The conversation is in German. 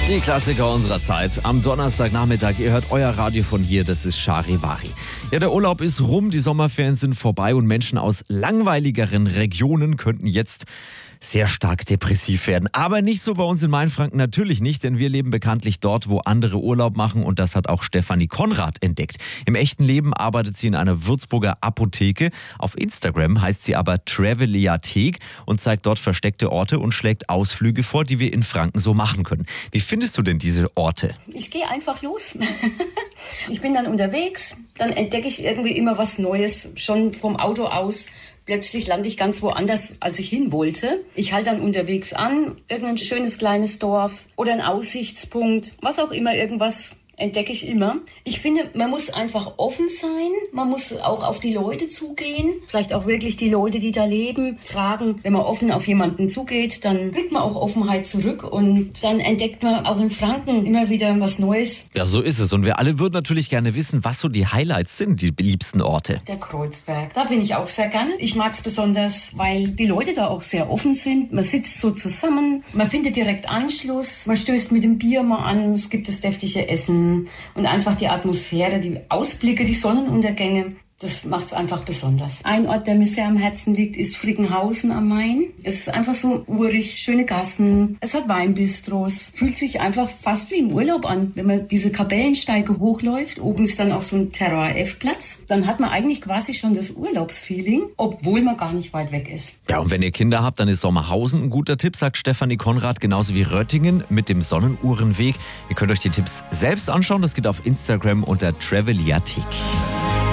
Die Klassiker unserer Zeit. Am Donnerstagnachmittag, ihr hört euer Radio von hier, das ist Charivari. Ja, der Urlaub ist rum, die Sommerferien sind vorbei und Menschen aus langweiligeren Regionen könnten jetzt sehr stark depressiv werden. Aber nicht so bei uns in Mainfranken, natürlich nicht, denn wir leben bekanntlich dort, wo andere Urlaub machen und das hat auch Stefanie Konrad entdeckt. Im echten Leben arbeitet sie in einer Würzburger Apotheke. Auf Instagram heißt sie aber Traveliathek und zeigt dort versteckte Orte und schlägt Ausflüge vor, die wir in Franken so machen können. Wie findest du denn diese Orte? Ich gehe einfach los. Ich bin dann unterwegs, dann entdecke ich irgendwie immer was Neues, schon vom Auto aus. Plötzlich lande ich ganz woanders, als ich hin wollte. Ich halte dann unterwegs an, irgendein schönes kleines Dorf oder ein Aussichtspunkt, was auch immer, irgendwas entdecke ich immer. Ich finde, man muss einfach offen sein, man muss auch auf die Leute zugehen, vielleicht auch wirklich die Leute, die da leben, fragen. Wenn man offen auf jemanden zugeht, dann kriegt man auch Offenheit zurück und dann entdeckt man auch in Franken immer wieder was Neues. Ja, so ist es. Und wir alle würden natürlich gerne wissen, was so die Highlights sind, die liebsten Orte. Der Kreuzberg, da bin ich auch sehr gerne. Ich mag es besonders, weil die Leute da auch sehr offen sind. Man sitzt so zusammen, man findet direkt Anschluss, man stößt mit dem Bier mal an, es gibt das deftige Essen. Und einfach die Atmosphäre, die Ausblicke, die Sonnenuntergänge, das macht es einfach besonders. Ein Ort, der mir sehr am Herzen liegt, ist Frickenhausen am Main. Es ist einfach so urig, schöne Gassen, es hat Weinbistros, fühlt sich einfach fast wie im Urlaub an. Wenn man diese Kapellensteige hochläuft, oben ist dann auch so ein Terror-F-Platz, dann hat man eigentlich quasi schon das Urlaubsfeeling, obwohl man gar nicht weit weg ist. Ja, und wenn ihr Kinder habt, dann ist Sommerhausen ein guter Tipp, sagt Stefanie Konrad, genauso wie Röttingen mit dem Sonnenuhrenweg. Ihr könnt euch die Tipps selbst anschauen, das geht auf Instagram unter Traveliathek.